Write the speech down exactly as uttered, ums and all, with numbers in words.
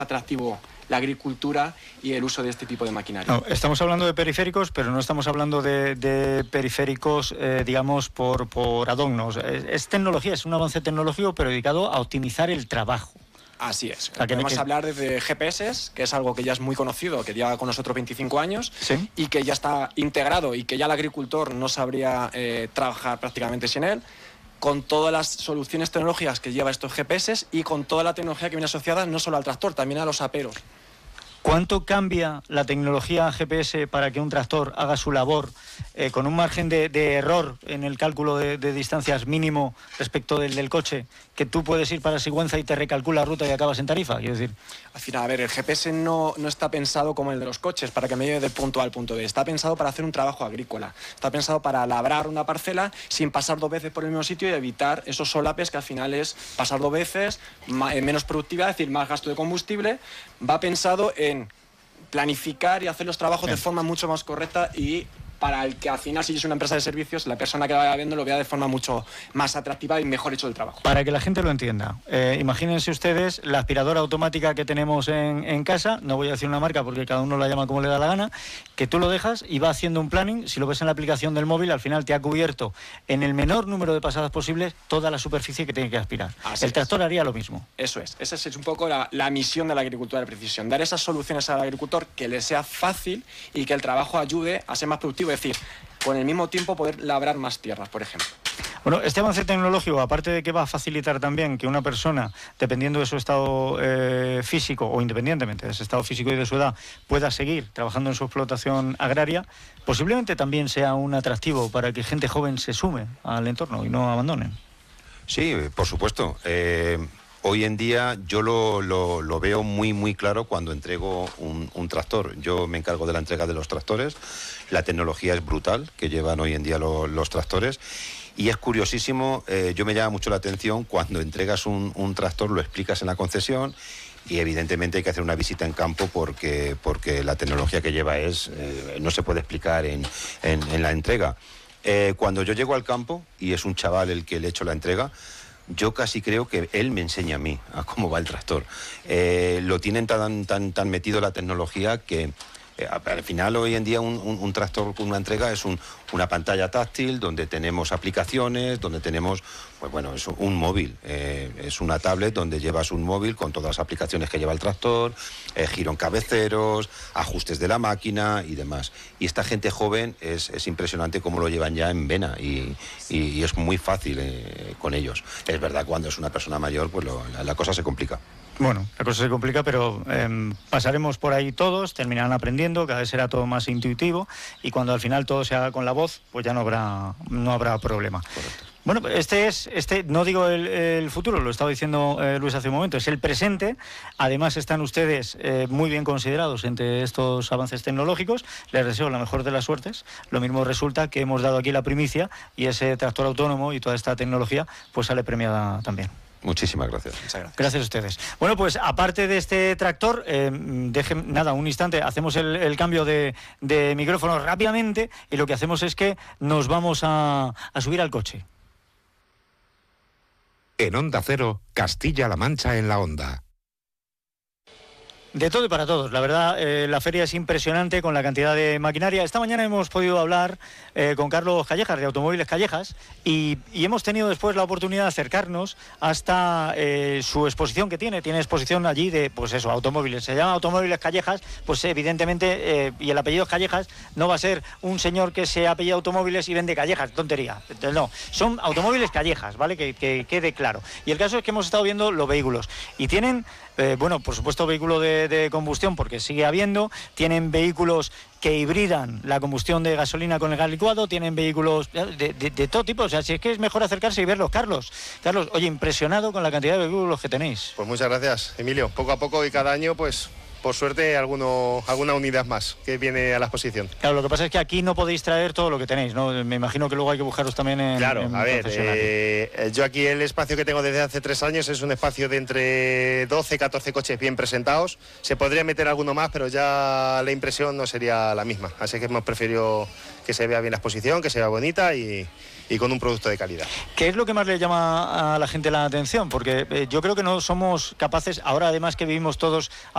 atractivo la agricultura y el uso de este tipo de maquinaria. No, estamos hablando de periféricos, pero no estamos hablando de, de periféricos, eh, digamos, por, por adornos. Es, es tecnología, es un avance tecnológico, pero dedicado a optimizar el trabajo. Así es. O sea, Podemos que... hablar de G P S, que es algo que ya es muy conocido, que lleva con nosotros veinticinco años, ¿sí? Y que ya está integrado y que ya el agricultor no sabría eh, trabajar prácticamente sin él, con todas las soluciones tecnológicas que lleva estos G P S y con toda la tecnología que viene asociada no solo al tractor, también a los aperos. ¿Cuánto cambia la tecnología G P S para que un tractor haga su labor eh, con un margen de, de error en el cálculo de, de distancias mínimo respecto del del coche, que tú puedes ir para Sigüenza y te recalcula ruta y acabas en Tarifa? Quiero decir... Al final, a ver, el G P S no, no está pensado como el de los coches, para que me lleve del punto A al punto B. Está pensado para hacer un trabajo agrícola. Está pensado para labrar una parcela sin pasar dos veces por el mismo sitio y evitar esos solapes que al final es pasar dos veces, más, menos productividad, es decir, más gasto de combustible. Va pensado en planificar y hacer los trabajos Bien. de forma mucho más correcta y para el que al final, si es una empresa de servicios, la persona que vaya viendo lo vea de forma mucho más atractiva y mejor hecho el trabajo. Para que la gente lo entienda, eh, imagínense ustedes la aspiradora automática que tenemos en, en casa, no voy a decir una marca porque cada uno la llama como le da la gana, que tú lo dejas y va haciendo un planning. Si lo ves en la aplicación del móvil, al final te ha cubierto en el menor número de pasadas posibles toda la superficie que tiene que aspirar. Así el tractor es. haría lo mismo. Eso es, esa es un poco la, la misión de la agricultura de precisión, dar esas soluciones al agricultor que le sea fácil y que el trabajo ayude a ser más productivo. Es decir, con el mismo tiempo poder labrar más tierras, por ejemplo. Bueno, este avance tecnológico, aparte de que va a facilitar también que una persona, dependiendo de su estado eh, físico o independientemente de su estado físico y de su edad, pueda seguir trabajando en su explotación agraria, posiblemente también sea un atractivo para que gente joven se sume al entorno y no abandonen. Sí, por supuesto. Eh... Hoy en día yo lo, lo, lo veo muy, muy claro cuando entrego un, un tractor. Yo me encargo de la entrega de los tractores. La tecnología es brutal que llevan hoy en día lo, los tractores. Y es curiosísimo, eh, yo me llama mucho la atención cuando entregas un, un tractor, lo explicas en la concesión y evidentemente hay que hacer una visita en campo porque, porque la tecnología que lleva es eh, no se puede explicar en, en, en la entrega. Eh, cuando yo llego al campo y es un chaval el que le echo la entrega, yo casi creo que él me enseña a mí a cómo va el tractor. Eh, lo tienen tan, tan, tan metido la tecnología que eh, al final hoy en día un, un, un tractor con una entrega es un, una pantalla táctil donde tenemos aplicaciones, donde tenemos, pues bueno, es un móvil, eh, es una tablet donde llevas un móvil con todas las aplicaciones que lleva el tractor, eh, giro en cabeceros, ajustes de la máquina y demás. Y esta gente joven es, es impresionante cómo lo llevan ya en vena y, y, y es muy fácil eh, con ellos. Es verdad, cuando es una persona mayor, pues lo, la, la cosa se complica. Bueno, la cosa se complica, pero eh, pasaremos por ahí todos, terminarán aprendiendo, cada vez será todo más intuitivo y cuando al final todo se haga con la voz, pues ya no habrá, no habrá problema. Correcto. Bueno, este es, este no digo el, el futuro, lo estaba diciendo eh, Luis hace un momento, es el presente. Además están ustedes eh, muy bien considerados entre estos avances tecnológicos. Les deseo la mejor de las suertes. Lo mismo resulta que hemos dado aquí la primicia y ese tractor autónomo y toda esta tecnología pues sale premiada también. Muchísimas gracias. Muchas gracias. Gracias a ustedes. Bueno, pues aparte de este tractor, eh, dejen nada, un instante, hacemos el, el cambio de, de micrófono rápidamente y lo que hacemos es que nos vamos a, a subir al coche. En Onda Cero, Castilla-La Mancha en la Onda. De todo y para todos, la verdad, eh, la feria es impresionante con la cantidad de maquinaria. Esta mañana hemos podido hablar eh, con Carlos Callejas, de Automóviles Callejas, y, y hemos tenido después la oportunidad de acercarnos hasta eh, su exposición que tiene. Tiene exposición allí de, pues eso, automóviles. Se llama Automóviles Callejas, pues evidentemente, eh, y el apellido Callejas no va a ser un señor que se apellida Automóviles y vende callejas, tontería. Entonces, no, son Automóviles Callejas, ¿vale? Que, que quede claro. Y el caso es que hemos estado viendo los vehículos y tienen... Eh, bueno, por supuesto vehículo de, de combustión porque sigue habiendo, tienen vehículos que hibridan la combustión de gasolina con el gas licuado, tienen vehículos de, de, de todo tipo, o sea, si es que es mejor acercarse y verlos. Carlos, Carlos, oye, impresionado con la cantidad de vehículos que tenéis. Pues muchas gracias, Emilio, poco a poco y cada año pues... por suerte, alguno, alguna unidad más que viene a la exposición. Claro, lo que pasa es que aquí no podéis traer todo lo que tenéis, ¿no? Me imagino que luego hay que buscaros también en... Claro, en a ver, eh, yo aquí el espacio que tengo desde hace tres años es un espacio de entre doce, catorce coches bien presentados. Se podría meter alguno más, pero ya la impresión no sería la misma. Así que hemos preferido que se vea bien la exposición, que se vea bonita y... y con un producto de calidad. ¿Qué es lo que más le llama a la gente la atención? Porque eh, yo creo que no somos capaces, ahora además que vivimos todos